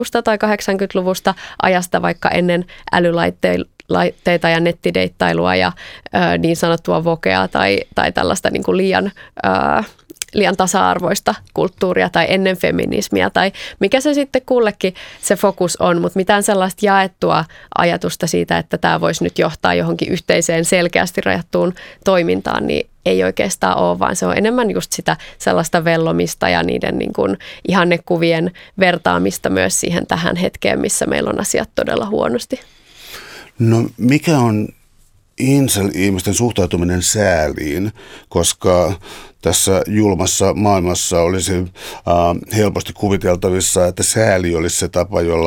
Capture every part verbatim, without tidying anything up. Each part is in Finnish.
tai kahdeksankymmentäluvusta ajasta vaikka ennen älylaitteita ja nettideittailua ja ö, niin sanottua vokea tai, tai tällaista niin kuin liian, ö, liian tasa-arvoista kulttuuria tai ennen feminismiä tai mikä se sitten kullekin se fokus on, mutta mitään sellaista jaettua ajatusta siitä, että tämä voisi nyt johtaa johonkin yhteiseen selkeästi rajattuun toimintaan, niin ei oikeastaan ole, vaan se on enemmän just sitä sellaista vellomista ja niiden niin kuin ihannekuvien vertaamista myös siihen tähän hetkeen, missä meillä on asiat todella huonosti. No mikä on incel-ihmisten suhtautuminen sääliin, koska tässä julmassa maailmassa olisi äh, helposti kuviteltavissa, että sääli olisi se tapa, jolla,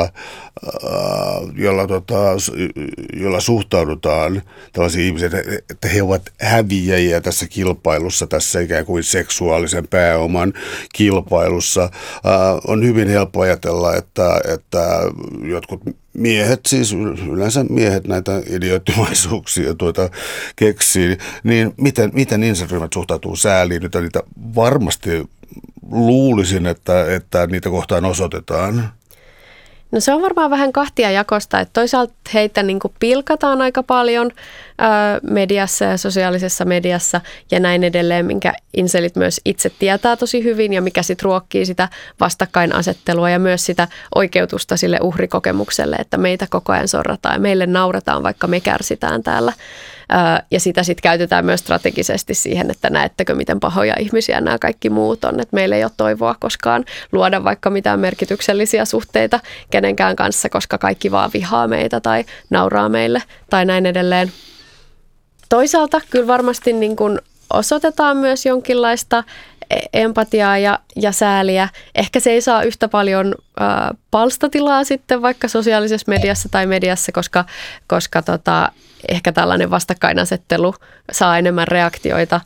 äh, jolla, tota, jolla suhtaudutaan tällaisiin ihmisiin, että he ovat häviäjiä tässä kilpailussa, tässä ikään kuin seksuaalisen pääoman kilpailussa. Äh, on hyvin helppo ajatella, että, että jotkut miehet, siis yleensä miehet näitä idioottimaisuuksia tuota keksii, niin miten, miten incel-ryhmät suhtautuu sääliin? Nyt niitä varmasti luulisin, että, että niitä kohtaan osoitetaan. No se on varmaan vähän kahtia jakosta, että toisaalta heitä niin kuin pilkataan aika paljon ää, mediassa ja sosiaalisessa mediassa ja näin edelleen, minkä inselit myös itse tietää tosi hyvin ja mikä sitten ruokkii sitä vastakkainasettelua ja myös sitä oikeutusta sille uhrikokemukselle, että meitä koko ajan sorrataan ja meille naurataan, vaikka me kärsitään täällä. Ja sitä sitten käytetään myös strategisesti siihen, että näettekö miten pahoja ihmisiä nämä kaikki muut on. Että meillä ei ole toivoa koskaan luoda vaikka mitään merkityksellisiä suhteita kenenkään kanssa, koska kaikki vaan vihaa meitä tai nauraa meille tai näin edelleen. Toisaalta kyllä varmasti niin kuin osoitetaan myös jonkinlaista empatiaa ja, ja sääliä. Ehkä se ei saa yhtä paljon ä, palstatilaa sitten vaikka sosiaalisessa mediassa tai mediassa, koska, koska tota, ehkä tällainen vastakkainasettelu saa enemmän reaktioita.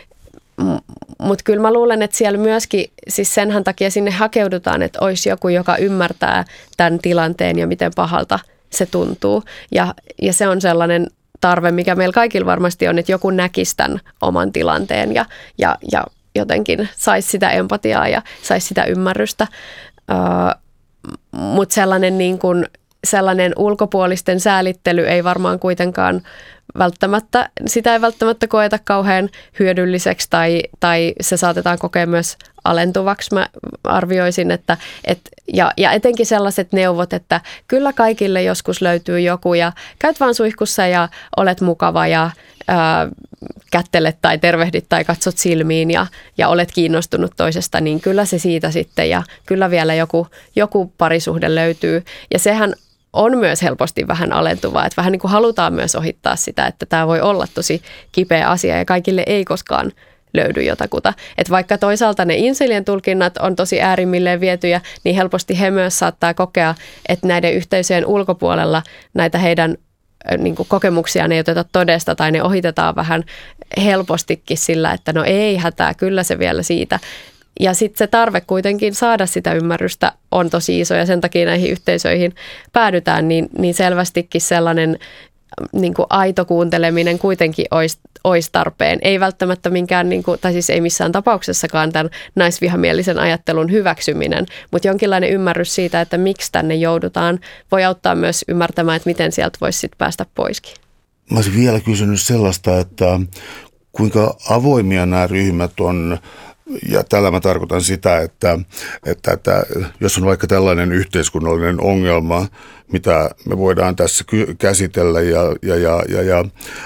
Mutta kyllä mä luulen, että siellä myöskin, siis senhän takia sinne hakeudutaan, että olisi joku, joka ymmärtää tämän tilanteen ja miten pahalta se tuntuu. Ja, ja se on sellainen tarve, mikä meillä kaikilla varmasti on, että joku näkisi tämän oman tilanteen ja, ja, ja jotenkin saisi sitä empatiaa ja saisi sitä ymmärrystä. Uh, mutta sellainen, niin kun, sellainen ulkopuolisten säälittely ei varmaan kuitenkaan välttämättä, sitä ei välttämättä koeta kauhean hyödylliseksi tai, tai se saatetaan kokea myös alentuvaksi. Mä arvioisin, että et, ja, ja etenkin sellaiset neuvot, että kyllä kaikille joskus löytyy joku ja käyt vaan suihkussa ja olet mukava ja ää, kättelet tai tervehdit tai katsot silmiin ja, ja olet kiinnostunut toisesta, niin kyllä se siitä sitten ja kyllä vielä joku, joku parisuhde löytyy ja sehän on myös helposti vähän alentuvaa, että vähän niin kuin halutaan myös ohittaa sitä, että tämä voi olla tosi kipeä asia ja kaikille ei koskaan löydy jotakuta. Että vaikka toisaalta ne inselien tulkinnat on tosi äärimmilleen vietyjä, niin helposti he myös saattaa kokea, että näiden yhteisöjen ulkopuolella näitä heidän niin kuin kokemuksiaan ei oteta todesta tai ne ohitetaan vähän helpostikin sillä, että no ei hätää, kyllä se vielä siitä. Ja sitten se tarve kuitenkin saada sitä ymmärrystä on tosi iso ja sen takia näihin yhteisöihin päädytään, niin, niin selvästikin sellainen niin kuin aito kuunteleminen kuitenkin olisi, olisi tarpeen. Ei välttämättä minkään, niin kuin, tai siis ei missään tapauksessakaan tämän naisvihamielisen ajattelun hyväksyminen, mutta jonkinlainen ymmärrys siitä, että miksi tänne joudutaan, voi auttaa myös ymmärtämään, että miten sieltä voisi sitten päästä poiskin. Mä olisin vielä kysynyt sellaista, että kuinka avoimia nämä ryhmät on. Ja tällä mä tarkoitan sitä, että, että, että jos on vaikka tällainen yhteiskunnallinen ongelma, mitä me voidaan tässä käsitellä ja, ja, ja, ja, ja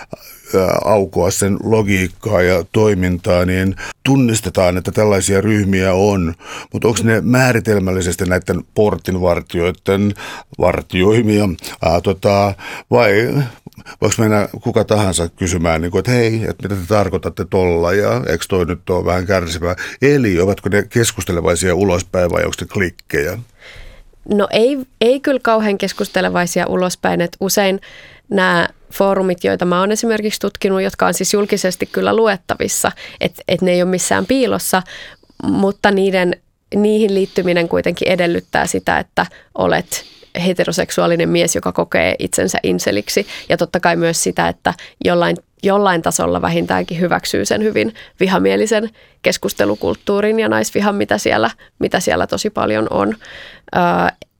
aukoa sen logiikkaa ja toimintaa, niin tunnistetaan, että tällaisia ryhmiä on. Mutta onko ne määritelmällisesti näiden portinvartijoiden vartioimia ää, tota, vai voiko mennä kuka tahansa kysymään, niin kuin, että hei, että mitä te tarkoitatte tolla ja eikö toi nyt ole vähän kärsivää? Eli ovatko ne keskustelevaisia ulospäin vai onko ne klikkejä? No ei, ei kyllä kauhean keskustelevaisia ulospäin, että usein nämä foorumit, joita mä oon esimerkiksi tutkinut, jotka on siis julkisesti kyllä luettavissa, että et ne ei ole missään piilossa, mutta niiden, niihin liittyminen kuitenkin edellyttää sitä, että olet heteroseksuaalinen mies, joka kokee itsensä inseliksi ja totta kai myös sitä, että jollain, jollain tasolla vähintäänkin hyväksyy sen hyvin vihamielisen keskustelukulttuurin ja naisvihan, mitä siellä, mitä siellä tosi paljon on.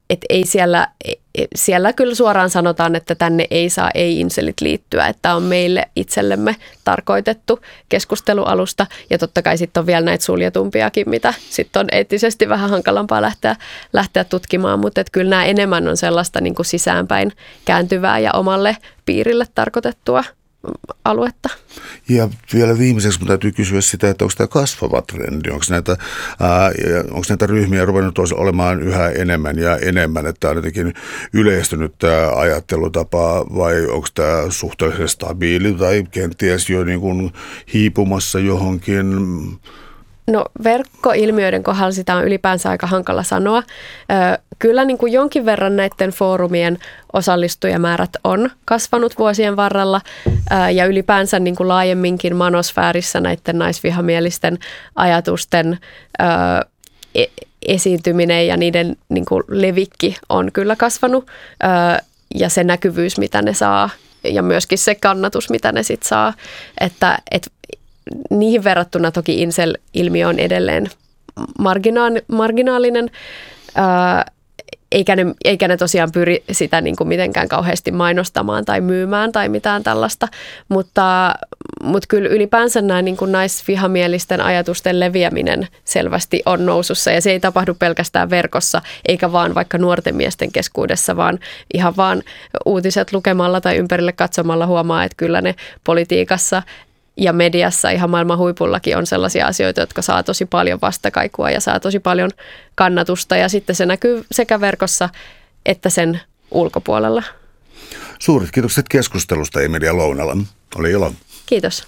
et ei siellä, siellä kyllä suoraan sanotaan, että tänne ei saa ei-inselit liittyä, että on meille itsellemme tarkoitettu keskustelualusta ja totta kai sitten on vielä näitä suljetumpiakin, mitä sitten on eettisesti vähän hankalampaa lähteä, lähteä tutkimaan, mutta et kyllä nämä enemmän on sellaista niin kuin sisäänpäin kääntyvää ja omalle piirille tarkoitettua aluetta. Ja vielä viimeiseksi minun täytyy kysyä sitä, että onko tämä kasvava trendi, onko näitä, ää, onko näitä ryhmiä ruvennut olemaan yhä enemmän ja enemmän, että on jotenkin yleistynyt tämä ajattelutapa vai onko tämä suhteellisen stabiili tai kenties jo niin kuin hiipumassa johonkin? No verkkoilmiöiden kohdalla sitä on ylipäänsä aika hankala sanoa. Kyllä niin kuin jonkin verran näiden foorumien osallistujamäärät on kasvanut vuosien varrella ja ylipäänsä niin kuin laajemminkin manosfäärissä näiden naisvihamielisten ajatusten esiintyminen ja niiden niin kuin levikki on kyllä kasvanut ja se näkyvyys, mitä ne saa ja myöskin se kannatus, mitä ne sitten saa, että et, niihin verrattuna toki incel-ilmiö on edelleen marginaalinen, ää, eikä, ne, eikä ne tosiaan pyri sitä niin kuin mitenkään kauheasti mainostamaan tai myymään tai mitään tällaista, mutta, mutta kyllä ylipäänsä nämä niin kuin naisvihamielisten ajatusten leviäminen selvästi on nousussa ja se ei tapahdu pelkästään verkossa eikä vaan vaikka nuorten miesten keskuudessa, vaan ihan vaan uutiset lukemalla tai ympärille katsomalla huomaa, että kyllä ne politiikassa ja mediassa ihan maailman huipullakin on sellaisia asioita, jotka saa tosi paljon vastakaikua ja saa tosi paljon kannatusta ja sitten se näkyy sekä verkossa että sen ulkopuolella. Suuret kiitokset keskustelusta, Emilia Lounala. Oli ilo. Kiitos.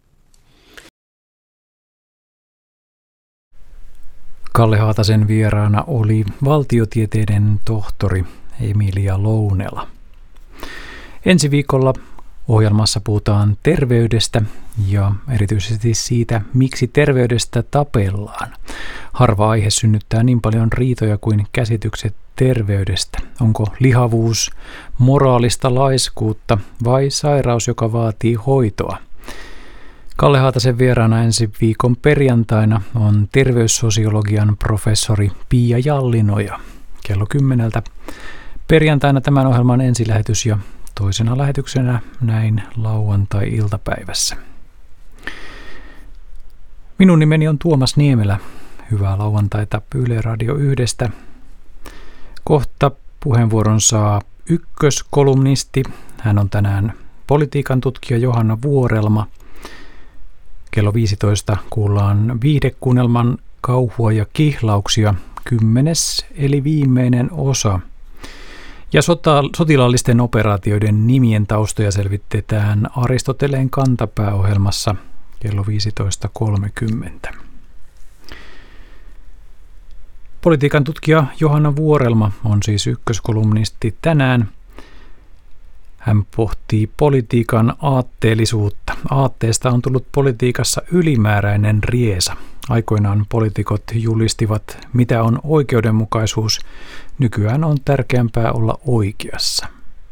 Kalle Haatasen vieraana oli valtiotieteiden tohtori Emilia Lounela. Ensi viikolla ohjelmassa puhutaan terveydestä ja erityisesti siitä, miksi terveydestä tapellaan. Harva aihe synnyttää niin paljon riitoja kuin käsitykset terveydestä. Onko lihavuus moraalista laiskuutta vai sairaus, joka vaatii hoitoa? Kalle Haatasen vieraana ensi viikon perjantaina on terveyssosiologian professori Pia Jallinoja. Kello kymmeneltä perjantaina tämän ohjelman ensilähetys ja toisena lähetyksenä näin lauantai-iltapäivässä. Minun nimeni on Tuomas Niemelä. Hyvää lauantaita Yle Radio yhdestä. Kohta puheenvuoron saa ykköskolumnisti. Hän on tänään politiikan tutkija Johanna Vuorelma. Kello viisitoista kuullaan viihdekuunnelman Kauhua ja kihlauksia, kymmenes eli viimeinen osa. Ja sota, sotilaallisten operaatioiden nimien taustoja selvitetään Aristoteleen kantapääohjelmassa kello viisitoista kolmekymmentä. Politiikan tutkija Johanna Vuorelma on siis ykköskolumnisti tänään. Hän pohtii politiikan aatteellisuutta. Aatteesta on tullut politiikassa ylimääräinen riesa. Aikoinaan poliitikot julistivat, mitä on oikeudenmukaisuus. Nykyään on tärkeämpää olla oikeassa.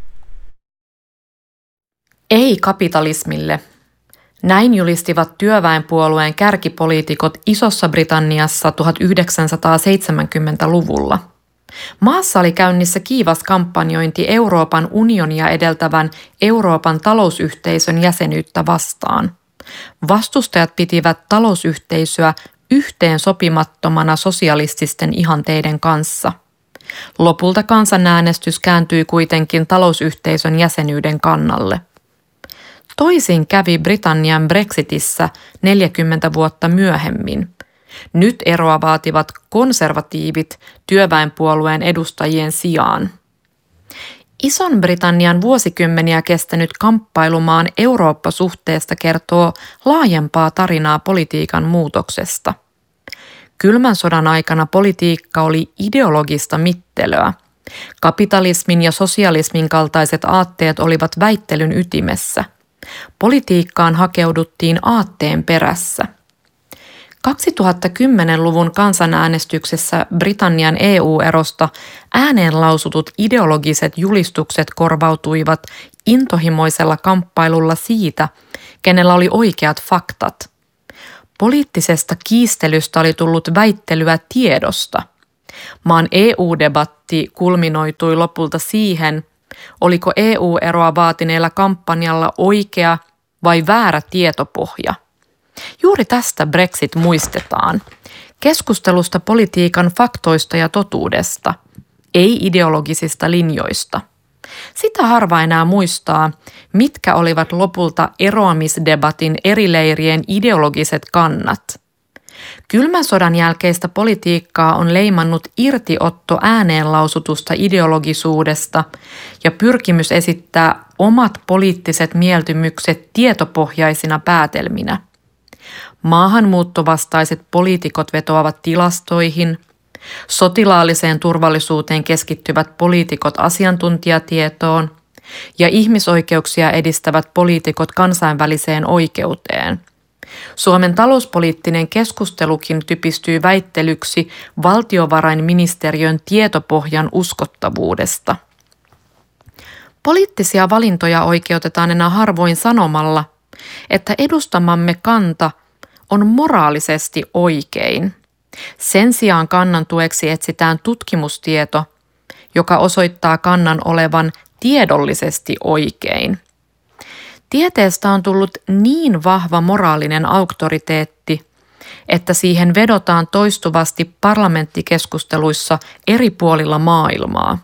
Ei kapitalismille. Näin julistivat työväenpuolueen kärkipoliitikot Isossa Britanniassa tuhatyhdeksänsataaseitsemänkymmentäluvulla. Maassa oli käynnissä kiivas kampanjointi Euroopan unionia edeltävän Euroopan talousyhteisön jäsenyyttä vastaan. Vastustajat pitivät talousyhteisöä yhteen sopimattomana sosialististen ihanteiden kanssa. Lopulta kansanäänestys kääntyi kuitenkin talousyhteisön jäsenyyden kannalle. Toisin kävi Britannian Brexitissä neljäkymmentä vuotta myöhemmin. Nyt eroa vaativat konservatiivit työväenpuolueen edustajien sijaan. Ison-Britannian vuosikymmeniä kestänyt kamppailumaan Eurooppa-suhteesta kertoo laajempaa tarinaa politiikan muutoksesta. Kylmän sodan aikana politiikka oli ideologista mittelöä. Kapitalismin ja sosialismin kaltaiset aatteet olivat väittelyn ytimessä. Politiikkaan hakeuduttiin aatteen perässä. kaksituhattakymmenluvun kansanäänestyksessä Britannian E U-erosta ääneen lausutut ideologiset julistukset korvautuivat intohimoisella kamppailulla siitä, kenellä oli oikeat faktat. Poliittisesta kiistelystä oli tullut väittelyä tiedosta. Maan E U-debatti kulminoitui lopulta siihen, oliko E U-eroa vaatineella kampanjalla oikea vai väärä tietopohja. Juuri tästä Brexit muistetaan. Keskustelusta politiikan faktoista ja totuudesta, ei ideologisista linjoista. Sitä harva enää muistaa, mitkä olivat lopulta eroamisdebatin eri leirien ideologiset kannat. Kylmän sodan jälkeistä politiikkaa on leimannut irtiotto ääneen lausutusta ideologisuudesta ja pyrkimys esittää omat poliittiset mieltymykset tietopohjaisina päätelminä. Maahanmuuttovastaiset poliitikot vetoavat tilastoihin, sotilaalliseen turvallisuuteen keskittyvät poliitikot asiantuntijatietoon ja ihmisoikeuksia edistävät poliitikot kansainväliseen oikeuteen. Suomen talouspoliittinen keskustelukin typistyy väittelyksi valtiovarainministeriön tietopohjan uskottavuudesta. Poliittisia valintoja oikeutetaan enää harvoin sanomalla, että edustamamme kanta on moraalisesti oikein. Sen sijaan kannan tueksi etsitään tutkimustieto, joka osoittaa kannan olevan tiedollisesti oikein. Tieteestä on tullut niin vahva moraalinen auktoriteetti, että siihen vedotaan toistuvasti parlamenttikeskusteluissa eri puolilla maailmaa.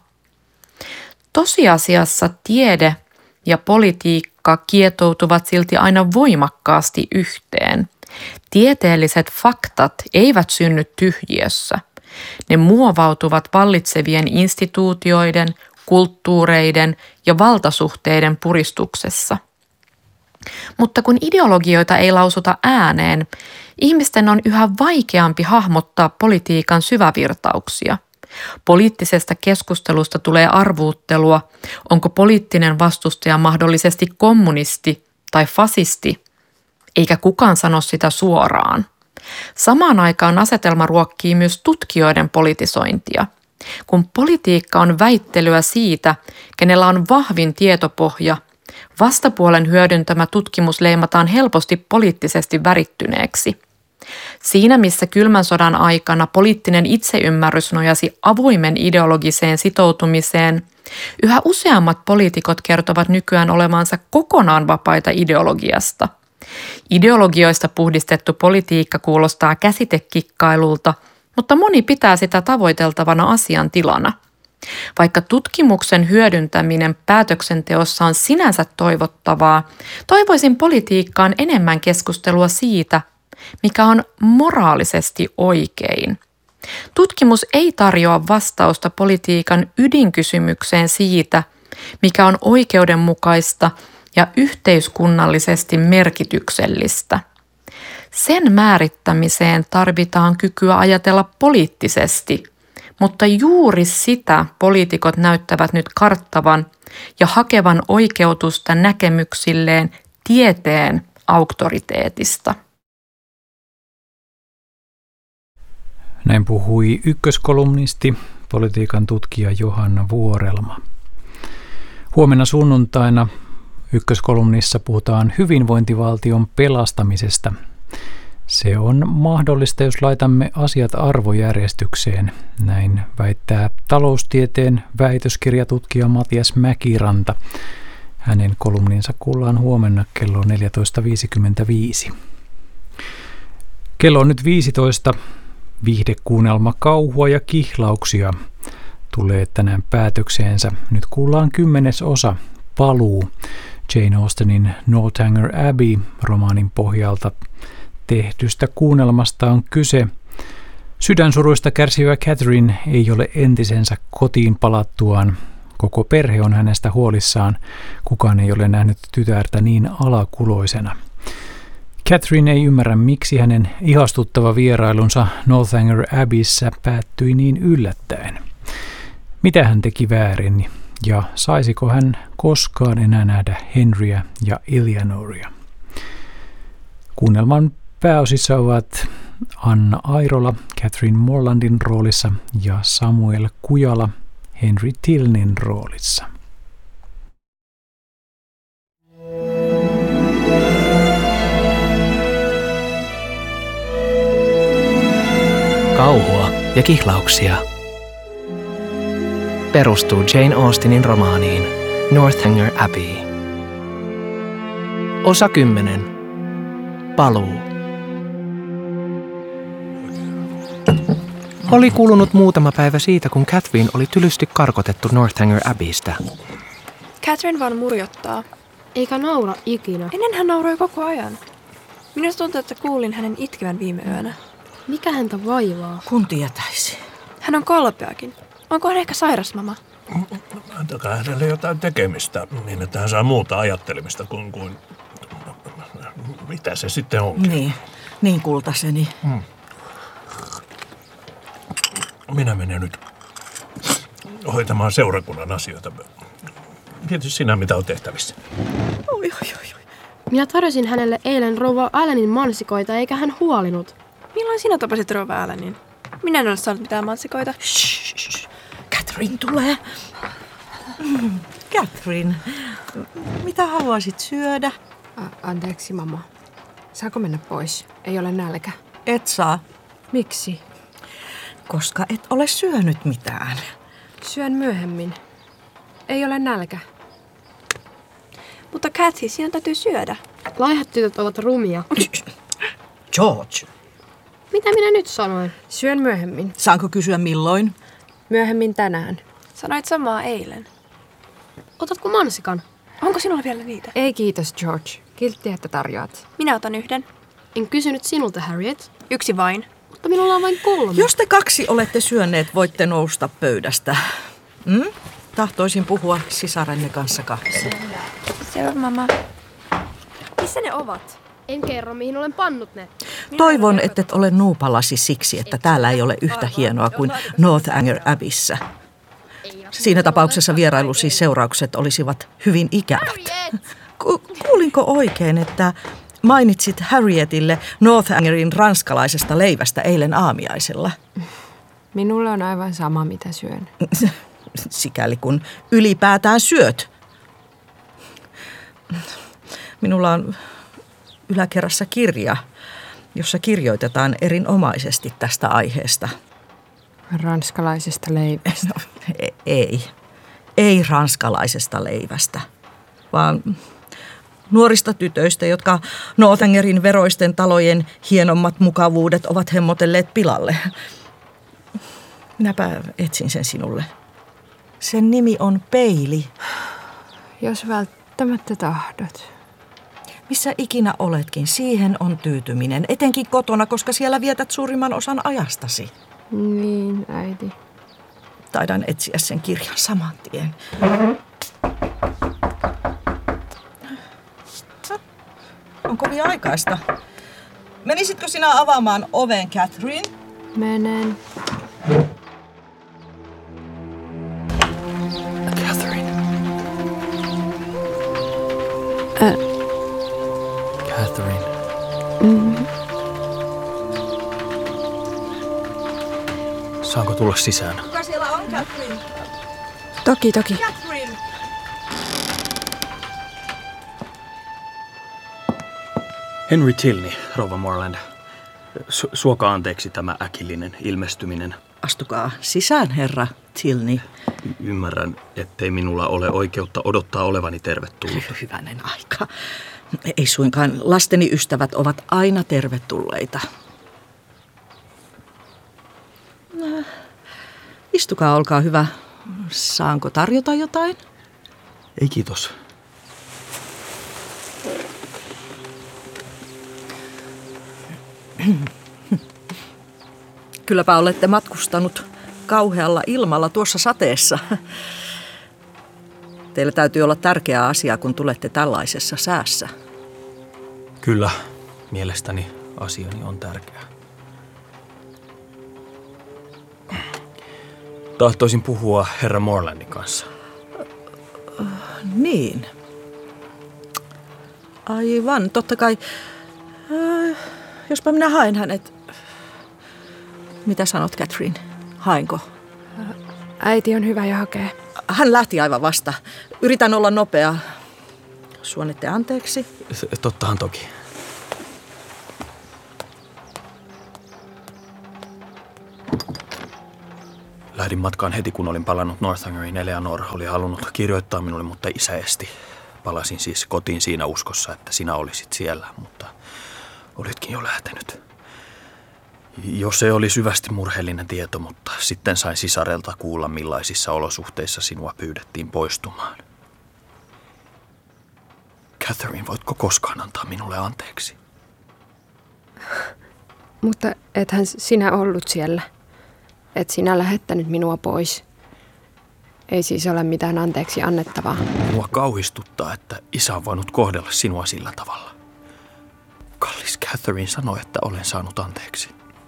Tosiasiassa tiede ja politiikka kietoutuvat silti aina voimakkaasti yhteen. Tieteelliset faktat eivät synny tyhjiössä. Ne muovautuvat vallitsevien instituutioiden, kulttuureiden ja valtasuhteiden puristuksessa. Mutta kun ideologioita ei lausuta ääneen, ihmisten on yhä vaikeampi hahmottaa politiikan syvävirtauksia. Poliittisesta keskustelusta tulee arvuuttelua, onko poliittinen vastustaja mahdollisesti kommunisti tai fasisti, eikä kukaan sano sitä suoraan. Samaan aikaan asetelma ruokkii myös tutkijoiden politisointia. Kun politiikka on väittelyä siitä, kenellä on vahvin tietopohja, vastapuolen hyödyntämä tutkimus leimataan helposti poliittisesti värittyneeksi. Siinä missä kylmän sodan aikana poliittinen itseymmärrys nojasi avoimen ideologiseen sitoutumiseen, yhä useammat poliitikot kertovat nykyään olevansa kokonaan vapaita ideologiasta. Ideologioista puhdistettu politiikka kuulostaa käsitekikkailulta, mutta moni pitää sitä tavoiteltavana asiantilana. Vaikka tutkimuksen hyödyntäminen päätöksenteossa on sinänsä toivottavaa, toivoisin politiikkaan enemmän keskustelua siitä, mikä on moraalisesti oikein. Tutkimus ei tarjoa vastausta politiikan ydinkysymykseen siitä, mikä on oikeudenmukaista ja yhteiskunnallisesti merkityksellistä. Sen määrittämiseen tarvitaan kykyä ajatella poliittisesti, mutta juuri sitä poliitikot näyttävät nyt karttavan ja hakevan oikeutusta näkemyksilleen tieteen auktoriteetista. Näin puhui ykköskolumnisti, politiikan tutkija Johanna Vuorelma. Huomenna sunnuntaina ykköskolumnissa puhutaan hyvinvointivaltion pelastamisesta. Se on mahdollista, jos laitamme asiat arvojärjestykseen, näin väittää taloustieteen väitöskirjatutkija Matias Mäkiranta. Hänen kolumninsa kuullaan huomenna kello neljätoista viisikymmentäviisi. Kello on nyt viisitoista. Viihdekuunnelma Kauhua ja kihlauksia tulee tänään päätökseensä. Nyt kuullaan kymmenes osa Paluu Jane Austenin Northanger Abbey-romaanin pohjalta tehtystä kuunnelmasta on kyse. Sydänsuruista kärsivä Catherine ei ole entisensä kotiin palattuaan. Koko perhe on hänestä huolissaan. Kukaan ei ole nähnyt tytärtä niin alakuloisena. Catherine ei ymmärrä, miksi hänen ihastuttava vierailunsa Northanger Abbeyssä päättyi niin yllättäen. Mitä hän teki väärin ja saisiko hän koskaan enää nähdä Henryä ja Eleanoria? Kuunnelman pääosissa ovat Anna Airola Catherine Morlandin roolissa ja Samuel Kujala Henry Tilnin roolissa. Kauhua ja kihlauksia. perustuu Jane Austenin romaaniin Northanger Abbey. Osa kymmenen. Paluu. Oli kulunut muutama päivä siitä, kun Catherine oli tylysti karkotettu Northanger Abbeystä. Catherine vaan murjottaa. Eikä naura ikinä. Ennen hän nauroi koko ajan. Minusta tuntuu, että kuulin hänen itkevän viime yönä. Mikä häntä vaivaa? Kun tietäisi. Hän on kalpeakin. Onko hän ehkä sairas, mama? Antakaa hänelle jotain tekemistä, niin että hän saa muuta ajattelemista kuin, kuin mitä se sitten onkin. Niin, niin kultaseni. Hmm. Minä menen nyt hoitamaan seurakunnan asioita. Mieti sinä, mitä on tehtävissä. Oi, oi, oi. Minä tarjosin hänelle eilen rouva Allenin mansikoita, eikä hän huolinut. Milloin sinä tapasit rouva Allenin? Minä en ole saanut mitään mansikoita. Shh, Catherine tulee. Mm, Catherine, mitä haluaisit syödä? A- anteeksi, mamma. Saako mennä pois? Ei ole nälkä. Et saa. Miksi? Koska et ole syönyt mitään. Syön myöhemmin. Ei ole nälkä. Mutta Cathy, sinun täytyy syödä. Laihat tytöt ovat rumia. George. Mitä minä nyt sanoin? Syön myöhemmin. Saanko kysyä milloin? Myöhemmin tänään. Sanoit samaa eilen. Otatko mansikan? Onko sinulla vielä niitä? Ei kiitos, George. Kilttiä, että tarjoat. Minä otan yhden. En kysynyt sinulta, Harriet. Yksi vain. Mutta minulla on vain kolme. Jos te kaksi olette syöneet, voitte nousta pöydästä. Mm? Tahtoisin puhua sisarenne kanssa kahdessa. Selvä, mama. Missä ne ovat? En kerro, mihin olen pannut ne. Toivon, ettet ole nuupalasi siksi, että täällä ei ole yhtä hienoa kuin Northanger Abbeyssä. Siinä tapauksessa vierailusi seuraukset olisivat hyvin ikävät. Ku- kuulinko oikein, että mainitsit Harrietille Northangerin ranskalaisesta leivästä eilen aamiaisella? Minulle on aivan sama, mitä syön. Sikäli kun ylipäätään syöt. Minulla on yläkerrassa kirja, jossa kirjoitetaan erinomaisesti tästä aiheesta. Ranskalaisesta leivästä. No, ei. Ei ranskalaisesta leivästä, vaan nuorista tytöistä, jotka Northangerin veroisten talojen hienommat mukavuudet ovat hemmotelleet pilalle. Minäpä etsin sen sinulle. Sen nimi on Peili. Jos välttämättä tahdot. Missä ikinä oletkin, siihen on tyytyminen. Etenkin kotona, koska siellä vietät suurimman osan ajastasi. Niin, äiti. Taidan etsiä sen kirjan saman tien. On kovin aikaista. Menisitkö sinä avaamaan oven, Catherine? Menen. Catherine. Ä- Catherine. mm. Saanko tulla sisään? Kuka siellä on, Catherine? Toki, toki. Catherine! Henry Tilney, rouva Morland. Su- suokaa anteeksi tämä äkillinen ilmestyminen. Astukaa sisään, herra Tilney. Y- ymmärrän, ettei minulla ole oikeutta odottaa olevani tervetullut. Hyvänen aika. Ei suinkaan. Lasteni ystävät ovat aina tervetulleita. Istukaa, olkaa hyvä. Saanko tarjota jotain? Ei kiitos. Kylläpä olette matkustanut kauhealla ilmalla tuossa sateessa. Teillä täytyy olla tärkeä asia, kun tulette tällaisessa säässä. Kyllä, mielestäni asiani on tärkeä. Tahtoisin puhua herra Morlandin kanssa. Niin. Aivan, totta kai. Äh, jospa minä haen hänet. Mitä sanot, Catherine? Hainko? Äiti on hyvä ja hakee. Hän lähti aivan vasta. Yritän olla nopea. Suonette anteeksi? Tottahan toki. Lähdin matkaan heti, kun olin palannut Northangeriin. Eleanor oli halunnut kirjoittaa minulle, mutta isä esti. Palasin siis kotiin siinä uskossa, että sinä olisit siellä, mutta olitkin jo lähtenyt. Jo se oli syvästi murheellinen tieto, mutta sitten sain sisarelta kuulla, millaisissa olosuhteissa sinua pyydettiin poistumaan. Catherine, voitko koskaan antaa minulle anteeksi? Mutta ethän sinä ollut siellä. Et sinä lähettänyt minua pois. Ei siis ole mitään anteeksi annettavaa. Minua kauhistuttaa, että isä on voinut kohdella sinua sillä tavalla. Kallis Catherine sanoi, että olen saanut anteeksi.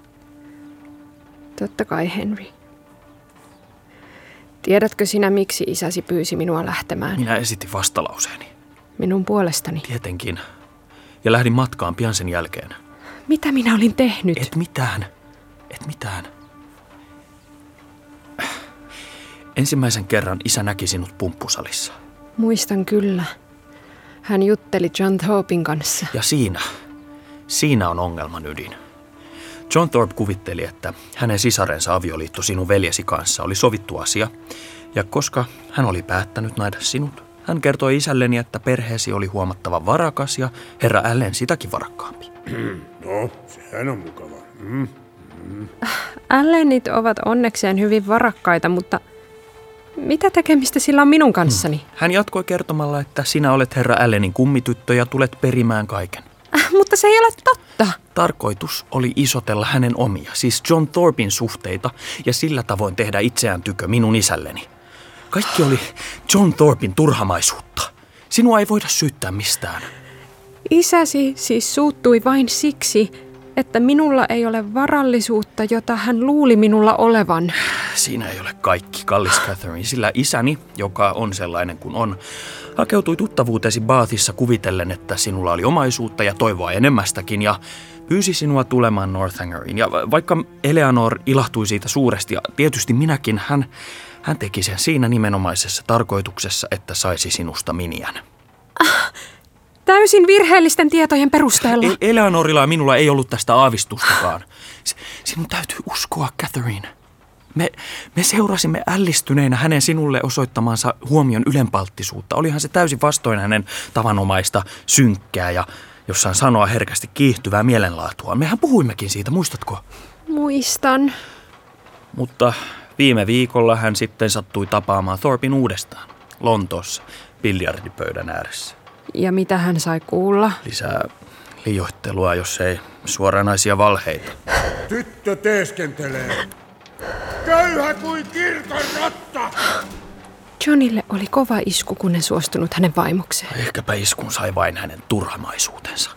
Totta kai, Henry. Tiedätkö sinä, miksi isäsi pyysi minua lähtemään? Minä esitin vastalauseeni. Minun puolestani? Tietenkin. Ja lähdin matkaan pian sen jälkeen. Mitä minä olin tehnyt? Et mitään. Et mitään. Ensimmäisen kerran isä näki sinut pumppusalissa. Muistan kyllä. Hän jutteli John Thorpin kanssa. Ja siinä, siinä on ongelman ydin. John Thorpe kuvitteli, että hänen sisarensa avioliitto sinun veljesi kanssa oli sovittu asia. Ja koska hän oli päättänyt nähdä sinut, hän kertoi isälleni, että perheesi oli huomattavan varakas ja herra Allen sitäkin varakkaampi. No, sehän on mukavaa. Mm. Mm. Allenit ovat onnekseen hyvin varakkaita, mutta mitä tekemistä sillä on minun kanssani? Hmm. Hän jatkoi kertomalla, että sinä olet herra Allenin kummityttö ja tulet perimään kaiken. Äh, mutta se ei ole totta. Tarkoitus oli isotella hänen omia, siis John Thorpin suhteita, ja sillä tavoin tehdä itseään tykö minun isälleni. Kaikki oli John Thorpin turhamaisuutta. Sinua ei voida syyttää mistään. Isäsi siis suuttui vain siksi, että minulla ei ole varallisuutta, jota hän luuli minulla olevan. Siinä ei ole kaikki, kallis Catherine, sillä isäni, joka on sellainen kuin on, hakeutui tuttavuutesi Bathissa kuvitellen, että sinulla oli omaisuutta ja toivoa enemmästäkin, ja pyysi sinua tulemaan Northangeriin. Ja vaikka Eleanor ilahtui siitä suuresti, ja tietysti minäkin, hän, hän teki sen siinä nimenomaisessa tarkoituksessa, että saisi sinusta miniän. Ah, täysin virheellisten tietojen perusteella. E- Eleanorilla ja minulla ei ollut tästä aavistustakaan. Sinun täytyy uskoa, Catherine. Me, me seurasimme ällistyneinä hänen sinulle osoittamansa huomion ylenpalttisuutta. Olihan se täysin vastoin hänen tavanomaista synkkää ja jossain sanoa herkästi kiihtyvää mielenlaatua. Mehän puhuimmekin siitä, muistatko? Muistan. Mutta viime viikolla hän sitten sattui tapaamaan Thorpin uudestaan, Lontoossa, biljardipöydän ääressä. Ja mitä hän sai kuulla? Lisää liioittelua, jos ei suoranaisia valheita. Tyttö teeskentelee. Köyhä kuin kirkon rotta! Johnille oli kova isku, kun en suostunut hänen vaimokseen. Ehkäpä iskun sai vain hänen turhamaisuutensa.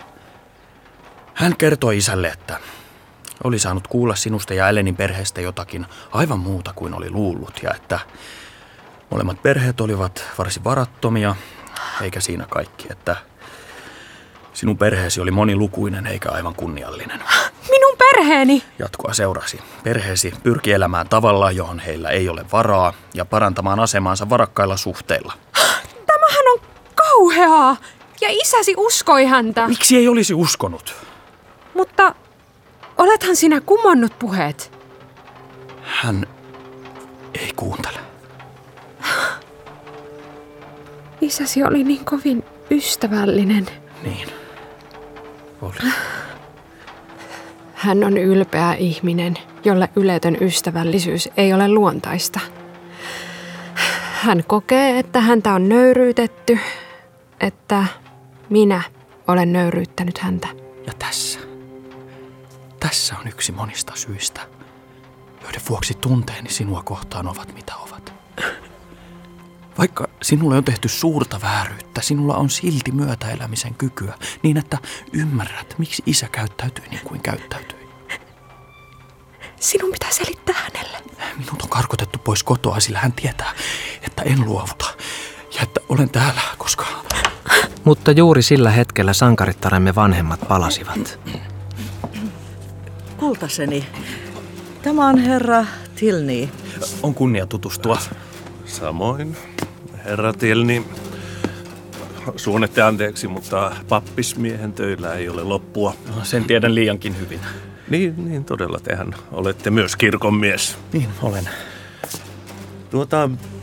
Hän kertoi isälle, että oli saanut kuulla sinusta ja Allenin perheestä jotakin aivan muuta kuin oli luullut. Ja että molemmat perheet olivat varsin varattomia, eikä siinä kaikki, että sinun perheesi oli monilukuinen eikä aivan kunniallinen. Minun perheeni! Jatkoa seurasi. Perheesi pyrki elämään tavalla, johon heillä ei ole varaa, ja parantamaan asemaansa varakkailla suhteilla. Tämähän on kauheaa! Ja isäsi uskoi häntä. Miksi ei olisi uskonut? Mutta olethan sinä kumonnut puheet. Hän ei kuuntele. Isäsi oli niin kovin ystävällinen. Niin, oli. Hän on ylpeä ihminen, jolle yletön ystävällisyys ei ole luontaista. Hän kokee, että häntä on nöyryytetty, että minä olen nöyryyttänyt häntä. Ja tässä, tässä on yksi monista syistä, joiden vuoksi tunteeni sinua kohtaan ovat mitä ovat. Vaikka sinulle on tehty suurta vääryyttä, sinulla on silti myötäelämisen kykyä, niin että ymmärrät, miksi isä käyttäytyi niin kuin käyttäytyi. Sinun pitää selittää hänelle. Minut on karkotettu pois kotoa, sillä hän tietää, että en luovuta ja että olen täällä, koska... Mutta juuri sillä hetkellä sankarittaremme vanhemmat palasivat. Kultaseni, tämä on herra Tilney. On kunnia tutustua. Samoin, herra Tilney. Suunnette anteeksi, mutta pappismiehen töillä ei ole loppua. No, sen tiedän liiankin hyvin. Niin, niin todella tehän olette myös kirkonmies. Niin, olen. Tuota,